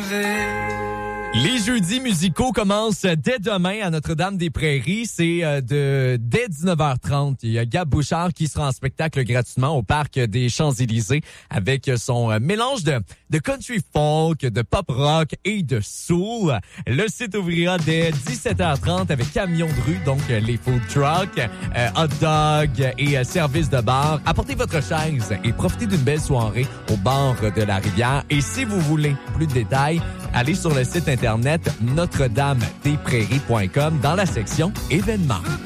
Les jeudis musicaux commencent dès demain à Notre-Dame-des-Prairies. C'est dès 19h30. Il y a Gab Bouchard qui sera en spectacle gratuitement au Parc des Champs-Élysées avec son mélange de country folk, de pop rock et de soul. Le site ouvrira dès 17h30 avec camion de rue, donc les food trucks, hot dog et services de bar. Apportez votre chaise et profitez d'une belle soirée au bord de la rivière. Et si vous voulez plus de détails, allez sur le site internet notre-dame-des-prairies.com dans la section événements.